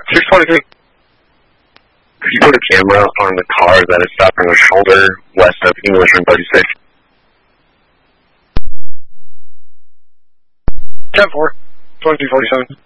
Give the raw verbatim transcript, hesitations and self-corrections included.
six twenty-three. Could you put a camera on the car that is stopped on the shoulder west of English and thirty-six? ten four, twenty-two forty-seven.